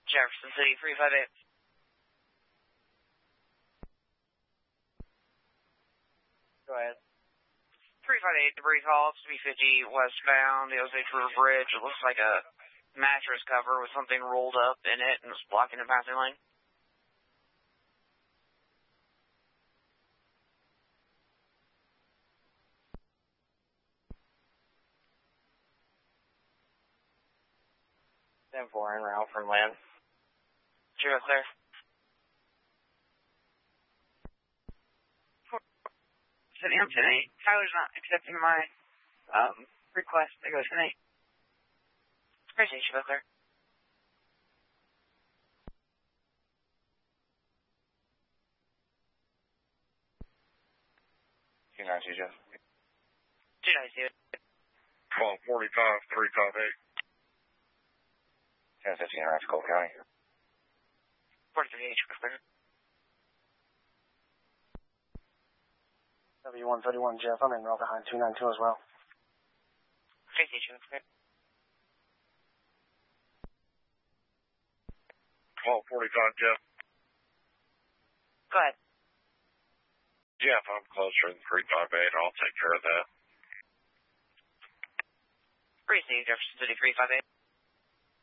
Jefferson City 358. Go ahead. 358, debris call, 350 westbound, the Osage River Bridge. It looks like a mattress cover with something rolled up in it and it's blocking the passing lane. Ten 4 en route from land. Sure, clear. City, I'm 10-8. Tyler's not accepting my request. There goes 10-8. Crazy, should go clear. Two 92, Jeff. 292. 1245, 358. 1015 around Cole County. 43H, should go clear. W131, Jeff. I'm in route behind 292 as well. Crazy, should go clear. 1245, Jeff. Go ahead. Jeff, I'm closer than 358. I'll take care of that. Receive, Jefferson City 358.